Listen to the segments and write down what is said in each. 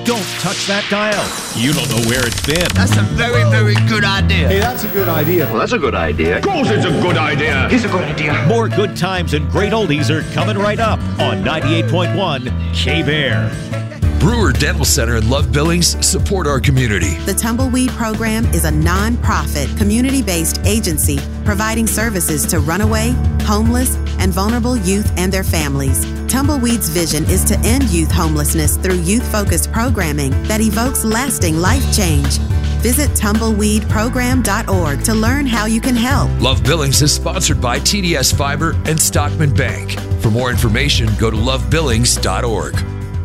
Don't touch that dial. You don't know where it's been. That's a very, very good idea. Hey, that's a good idea. Well, that's a good idea. Of course it's a good idea. It's a good idea. More good times and great oldies are coming right up on 98.1 K-Bear. Brewer Dental Center and Love Billings support our community. The Tumbleweed Program is a non-profit, community-based agency providing services to runaway, homeless, and vulnerable youth and their families. Tumbleweed's vision is to end youth homelessness through youth-focused programming that evokes lasting life change. Visit tumbleweedprogram.org to learn how you can help. Love Billings is sponsored by TDS Fiber and Stockman Bank. For more information, go to lovebillings.org.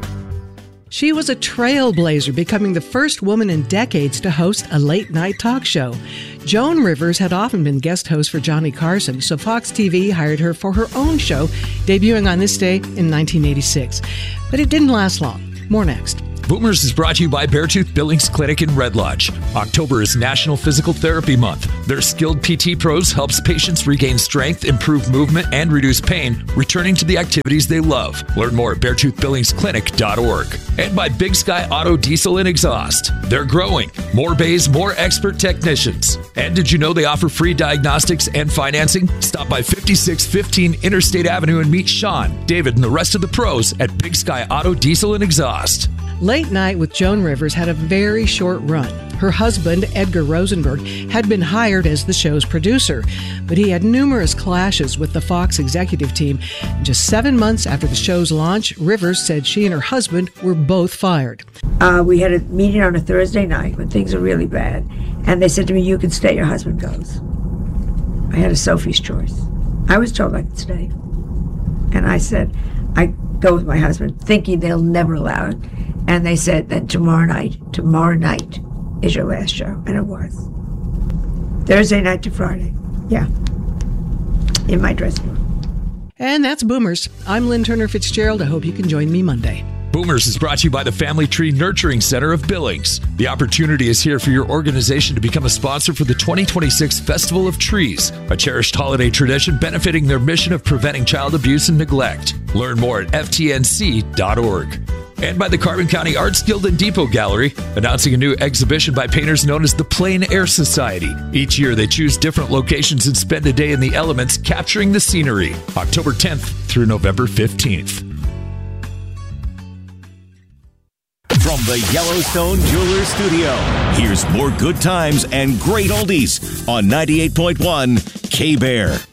She was a trailblazer, becoming the first woman in decades to host a late-night talk show. Joan Rivers had often been guest host for Johnny Carson, so Fox TV hired her for her own show, debuting on this day in 1986. But it didn't last long. More next. Boomers is brought to you by Beartooth Billings Clinic in Red Lodge. October is National Physical Therapy Month. Their skilled PT pros helps patients regain strength, improve movement, and reduce pain, returning to the activities they love. Learn more at BeartoothBillingsClinic.org. And by Big Sky Auto Diesel and Exhaust. They're growing. More bays, more expert technicians. And did you know they offer free diagnostics and financing? Stop by 5615 Interstate Avenue and meet Sean, David, and the rest of the pros at Big Sky Auto Diesel and Exhaust. Late Night with Joan Rivers had a very short run. Her husband, Edgar Rosenberg, had been hired as the show's producer, but he had numerous clashes with the Fox executive team. Just 7 months after the show's launch, Rivers said she and her husband were both fired. We had a meeting on a Thursday night when things were really bad, and they said to me, "You can stay, your husband goes." I had a Sophie's choice. I was told I could stay. And I said, I go with my husband, thinking they'll never allow it. And they said that tomorrow night is your last show. And it was. Thursday night to Friday. Yeah. In my dressing room. And that's Boomers. I'm Lynn Turner Fitzgerald. I hope you can join me Monday. Boomers is brought to you by the Family Tree Nurturing Center of Billings. The opportunity is here for your organization to become a sponsor for the 2026 Festival of Trees, a cherished holiday tradition benefiting their mission of preventing child abuse and neglect. Learn more at ftnc.org. And by the Carbon County Arts Guild and Depot Gallery, announcing a new exhibition by painters known as the Plein Air Society. Each year, they choose different locations and spend a day in the elements, capturing the scenery. October 10th through November 15th. From the Yellowstone Jewelers Studio, here's more good times and great oldies on 98.1 K-Bear.